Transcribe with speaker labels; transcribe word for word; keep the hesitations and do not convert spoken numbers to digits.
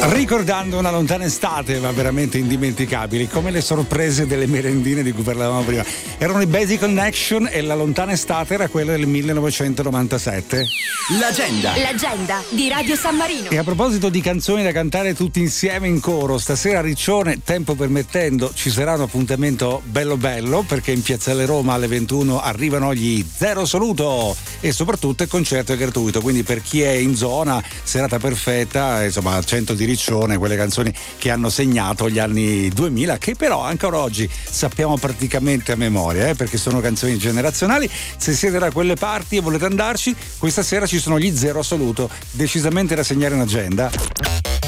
Speaker 1: Ricordando una lontana estate, ma veramente indimenticabili, come le sorprese delle merendine di cui parlavamo prima. Erano i Basic Connection e la lontana estate era quella del millenovecentonovantasette.
Speaker 2: L'agenda.
Speaker 3: L'agenda di Radio San Marino.
Speaker 1: E a proposito di canzoni da cantare tutti insieme in coro, stasera a Riccione, tempo permettendo, ci sarà un appuntamento bello bello, perché in Piazzale Roma alle ventuno arrivano gli Zero Soluto e soprattutto il concerto è gratuito, quindi per chi è in zona, serata perfetta, insomma, cento di Riccione, quelle canzoni che hanno segnato gli anni duemila, che però ancora oggi sappiamo praticamente a memoria, eh, perché sono canzoni generazionali. Se siete da quelle parti e volete andarci, questa sera ci sono gli Zero Assoluto, decisamente da segnare in agenda.